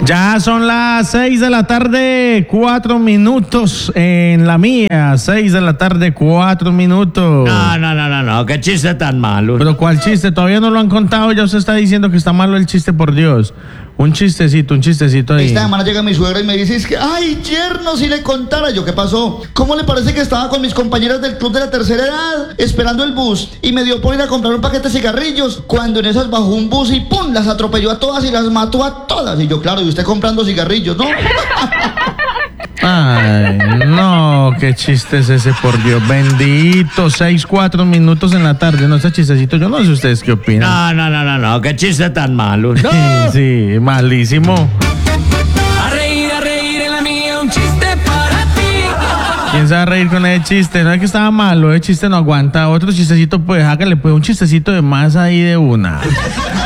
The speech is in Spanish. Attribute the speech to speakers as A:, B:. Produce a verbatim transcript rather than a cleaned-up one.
A: Ya son las seis de la tarde, cuatro minutos en la mía. Seis de la tarde, cuatro minutos.
B: No, no, no, no, no, qué chiste tan malo.
A: Pero ¿cuál chiste? Todavía no lo han contado. Ya usted está diciendo que está malo el chiste, por Dios. Un chistecito, un chistecito ahí.
C: Esta semana llega mi suegra y me dice, es que, ay, yerno, si le contara. Yo, ¿qué pasó? ¿Cómo le parece que estaba con mis compañeras del club de la tercera edad, esperando el bus, y me dio por ir a comprar un paquete de cigarrillos, cuando en esas bajó un bus y ¡pum!, las atropelló a todas y las mató a todas? Y yo, claro, y usted comprando cigarrillos, ¿no?
A: Ay, no, qué chiste es ese, por Dios. Bendito, seis, cuatro minutos en la tarde. No, ese chistecito, yo no sé ustedes qué opinan.
B: No, no, no, no, no, qué chiste tan malo. No.
A: Sí, malísimo.
D: A reír, a reír en la mía, un chiste para ti.
A: ¿Quién se va a reír con ese chiste? No es que estaba malo, ese chiste no aguanta. Otro chistecito, pues hágale pues un chistecito de más ahí de una.